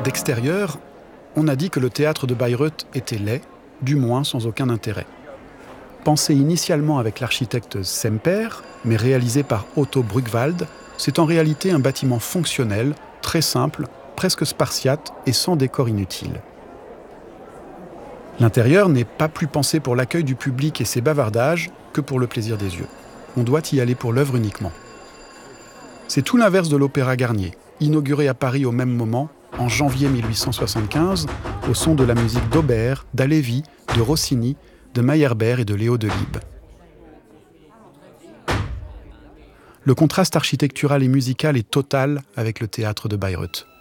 D'extérieur, on a dit que le théâtre de Bayreuth était laid, du moins sans aucun intérêt. Pensé initialement avec l'architecte Semper, mais réalisé par Otto Brugwald, c'est en réalité un bâtiment fonctionnel, très simple, presque spartiate et sans décor inutile. L'intérieur n'est pas plus pensé pour l'accueil du public et ses bavardages que pour le plaisir des yeux. On doit y aller pour l'œuvre uniquement. C'est tout l'inverse de l'Opéra Garnier, inauguré à Paris au même moment, en janvier 1875, au son de la musique d'Aubert, d'Halévy, de Rossini, de Meyerbeer et de Léo Delibes. Le contraste architectural et musical est total avec le théâtre de Bayreuth.